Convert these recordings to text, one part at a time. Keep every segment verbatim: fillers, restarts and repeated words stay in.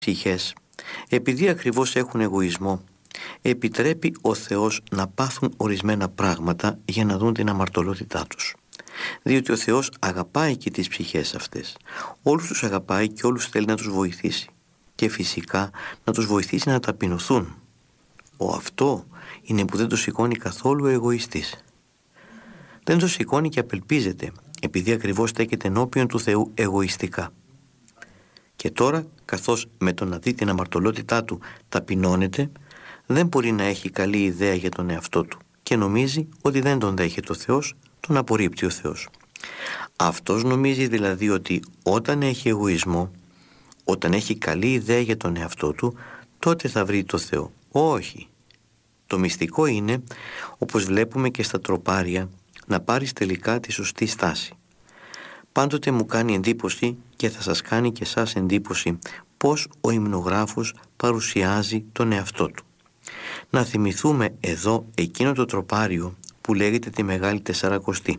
ψυχές, επειδή ακριβώς έχουν εγωισμό, επιτρέπει ο Θεός να πάθουν ορισμένα πράγματα για να δουν την αμαρτωλότητά τους. Διότι ο Θεός αγαπάει και τις ψυχές αυτές. Όλους τους αγαπάει και όλους θέλει να τους βοηθήσει. Και φυσικά να τους βοηθήσει να ταπεινωθούν. Ο αυτό είναι που δεν το σηκώνει καθόλου ο εγωιστής. Δεν το σηκώνει και απελπίζεται, επειδή ακριβώς στέκεται ενώπιον του Θεού εγωιστικά. Και τώρα, καθώς με το να δει την αμαρτωλότητά του ταπεινώνεται, δεν μπορεί να έχει καλή ιδέα για τον εαυτό του και νομίζει ότι δεν τον δέχεται ο Θεός, τον απορρίπτει ο Θεός. Αυτός νομίζει δηλαδή ότι όταν έχει εγωισμό, όταν έχει καλή ιδέα για τον εαυτό του, τότε θα βρει το Θεό. Όχι. Το μυστικό είναι, όπως βλέπουμε και στα τροπάρια, να πάρεις τελικά τη σωστή στάση. Πάντοτε μου κάνει εντύπωση και θα σας κάνει και εσάς εντύπωση πώς ο υμνογράφος παρουσιάζει τον εαυτό του. Να θυμηθούμε εδώ εκείνο το τροπάριο που λέγεται τη Μεγάλη Τεσσαρακοστή.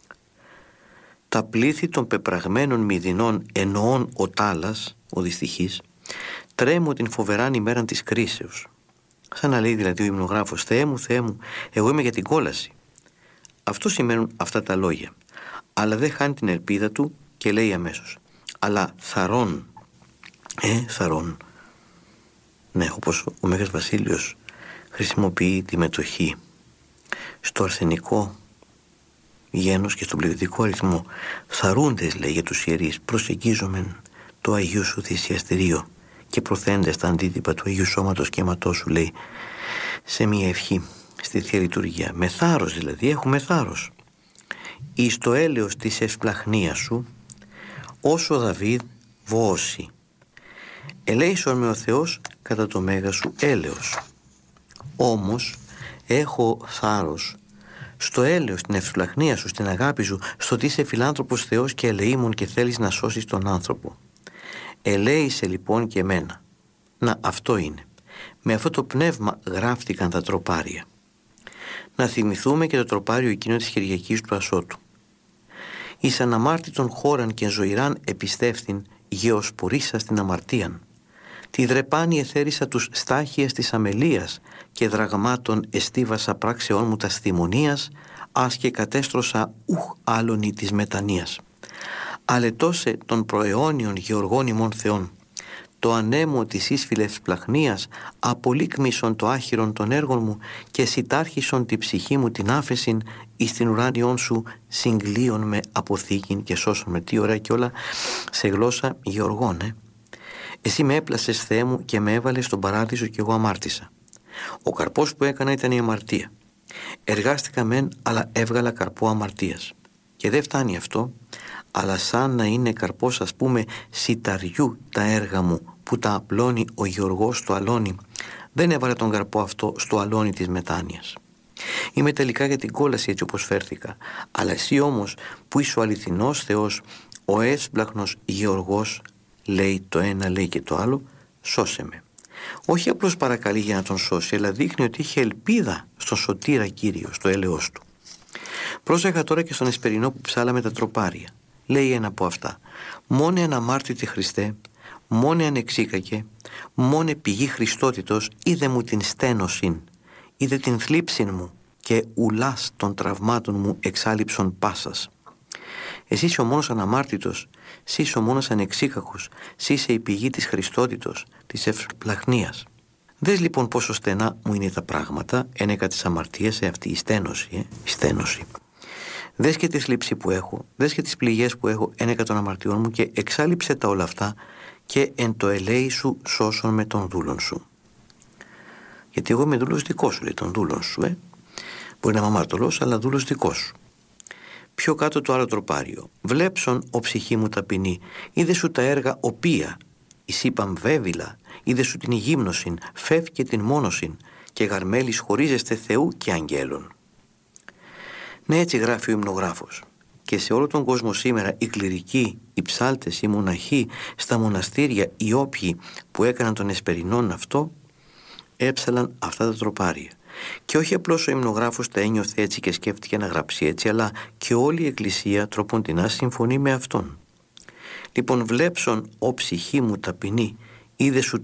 Τα πλήθη των πεπραγμένων μηδινών εννοών ο τάλας, ο δυστυχής, τρέμω την φοβεράν ημέραν της κρίσεως. Σαν να λέει δηλαδή ο υμνογράφος, Θεέ μου, Θεέ μου, εγώ είμαι για την κόλαση. Αυτό σημαίνουν αυτά τα λόγια. Αλλά δεν χάνει την ελπίδα του και λέει αμέσως, αλλά θαρών, ε, θαρών. Ναι, όπως ο Μέγας Βασίλειος χρησιμοποιεί τη μετοχή στο αρσενικό γένος και στον πληθυντικό αριθμό. Θαρούντες, λέει για τους ιερείς, προσεγγίζομεν το Αγίου Σου θυσιαστηρίο και προθέντες τα αντίτυπα του Αγίου Σώματος και αιματός Σου, λέει, σε μια ευχή στη Θεία Λειτουργία. Με θάρρος δηλαδή, έχουμε θάρρος. Εις το έλεος της ευσπλαχνίας Σου, όσο Δαβίδ βόωση. Ελέησον με ο Θεός κατά το μέγα Σου έλεος. Όμως έχω θάρρος στο έλεος, στην ευσπλαχνία Σου, στην αγάπη Σου, στο ότι είσαι φιλάνθρωπος Θεός και ελεήμων και θέλεις να σώσεις τον άνθρωπο. Ελέησε λοιπόν και εμένα. Να, αυτό είναι. Με αυτό το πνεύμα γράφτηκαν τα τροπάρια. Να θυμηθούμε και το τροπάριο εκείνο της Κυριακής του Ασώτου. Εις αναμάρτητον χώραν και ζωηράν επιστεύθην γεωσπορίσα στην αμαρτίαν. Τη δρεπάνη εθέρισα τους στάχιες της αμελίας και δραγμάτων εστίβασα πράξεών μου τα στιμονίας, ας και κατέστρωσα ουχ άλλονη της μετανοίας. Αλετώσε των προαιώνιων γεωργών ημών Θεών, το ανέμο της ίσφυλες πλαχνίας, απολύκμισον το άχυρον των έργων μου και σιτάρχισον τη ψυχή μου την άφεσιν εις την ουράνιόν Σου συγκλίον με αποθήκην και σώσον με. Τι ωραία και όλα σε γλώσσα γεωργών, ε. Εσύ με έπλασες, Θεέ μου, και με έβαλες στον παράδεισο και εγώ αμάρτησα. Ο καρπός που έκανα ήταν η αμαρτία. Εργάστηκα μεν, αλλά έβγαλα καρπό αμαρτίας. Και δεν φτάνει αυτό, αλλά σαν να είναι καρπός, ας πούμε, σιταριού τα έργα μου που τα απλώνει ο γεωργός στο αλόνι, δεν έβαλε τον καρπό αυτό στο αλόνι της μετάνοιας. Είμαι τελικά για την κόλαση, έτσι όπως φέρθηκα, αλλά εσύ όμως που είσαι ο αληθινός Θεός, ο έσπλαχνος γεωργός, λέει το ένα, λέει και το άλλο, σώσε με. Όχι απλώς παρακαλεί για να τον σώσει, αλλά δείχνει ότι είχε ελπίδα στον σωτήρα Κύριο, στο έλεος του. Πρόσεχα τώρα και στον εσπερινό που ψάλαμε τα τροπάρια. Λέει ένα από αυτά, μόνε αναμάρτητη Χριστέ, μόνε ανεξίκακε, μόνε πηγή Χριστότητος, είδε μου την στένωσιν, είδε την θλίψην μου και ουλάς των τραυμάτων μου εξάλειψον πάσας. Εσύ είσαι ο μόνος αναμάρτητος, εσύ είσαι ο μόνος ανεξίκακος, εσύ είσαι η πηγή της Χριστότητος, της ευσπλαχνίας. Δες λοιπόν πόσο στενά μου είναι τα πράγματα, ένεκα της αμαρτίας, σε αυτή η στένωση, ε, η στένωση. Δες και τη θλίψη που έχω, δες και τις πληγές που έχω ένεκα των αμαρτιών μου και εξάλειψε τα όλα αυτά και εν το ελέη Σου σώσον με τον δούλον Σου. Γιατί εγώ είμαι δούλος δικός Σου, λέει, τον δούλον Σου, ε. Μπορεί να είμαι αμαρτωλός, αλλά δούλος δικός Σου. Πιο κάτω το άλλο τροπάριο. Βλέψον ο ψυχή μου ταπεινή, είδε Σου τα έργα οποία, εις είπαμ βέβηλα, είδε Σου την ηγύμνωσιν, φεύγε την μόνωσιν και γαρμέλης χωρίζεστε Θεού και αγγέλων. Ναι, έτσι γράφει ο υμνογράφος. Και σε όλο τον κόσμο σήμερα οι κληρικοί, οι ψάλτες, οι μοναχοί, στα μοναστήρια, οι όποιοι που έκαναν τον εσπερινόν αυτό, έψαλαν αυτά τα τροπάρια. Και όχι απλώς ο υμνογράφος τα ένιωθε έτσι και σκέφτηκε να γράψει έτσι, αλλά και όλη η Εκκλησία τροποντινά συμφωνεί με αυτόν. Λοιπόν, βλέψον ο ψυχή μου ταπεινή, είδε σου